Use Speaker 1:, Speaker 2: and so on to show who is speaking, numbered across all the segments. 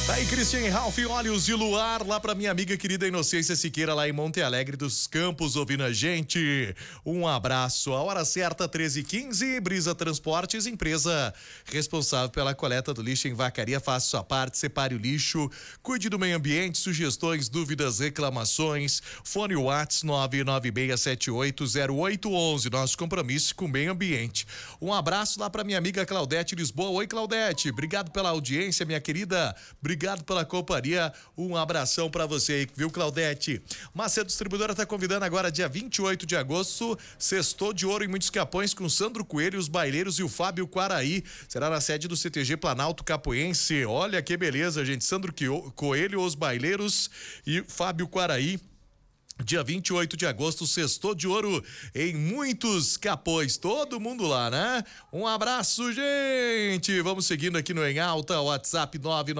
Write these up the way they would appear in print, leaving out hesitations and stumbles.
Speaker 1: Tá aí, Christian Ralph, Olhos de Luar, lá pra minha amiga querida Inocência Siqueira, lá em Monte Alegre dos Campos, ouvindo a gente. Um abraço. A hora certa, 13h15, Brisa Transportes, empresa responsável pela coleta do lixo em Vacaria. Faça sua parte, separe o lixo, cuide do meio ambiente, sugestões, dúvidas, reclamações. Fone WhatsApp 996780811. Nosso compromisso com o meio ambiente. Um abraço lá pra minha amiga Claudete Lisboa. Oi, Claudete, obrigado pela audiência, minha querida. Obrigado pela companhia, um abração pra você aí, viu, Claudete? Macedo Distribuidora tá convidando agora, dia 28 de agosto, sextou de ouro em muitos capões com Sandro Coelho, os baileiros e o Fábio Quaraí. Será na sede do CTG Planalto Capoense. Olha que beleza, gente. Sandro Coelho, os baileiros e Fábio Quaraí. Dia 28 de agosto, sextou de ouro em muitos capões, todo mundo lá, né? Um abraço, gente! Vamos seguindo aqui no Em Alta, WhatsApp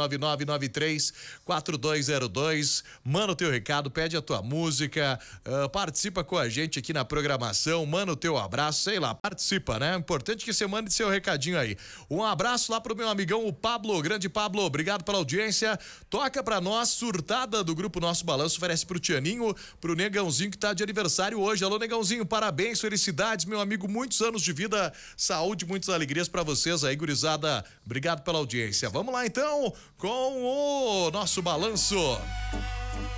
Speaker 1: 999934202. Manda o teu recado, pede a tua música, participa com a gente aqui na programação, manda o teu abraço, sei lá, participa, né? Importante que você mande seu recadinho aí. Um abraço lá pro meu amigão, o Pablo, grande Pablo, obrigado pela audiência. Toca pra nós, Surtada do Grupo Nosso Balanço, oferece pro Tianinho, pro Negãozinho que tá de aniversário hoje. Alô, Negãozinho, parabéns, felicidades, meu amigo, muitos anos de vida, saúde, muitas alegrias pra vocês aí, gurizada. Obrigado pela audiência. Vamos lá então com o nosso balanço.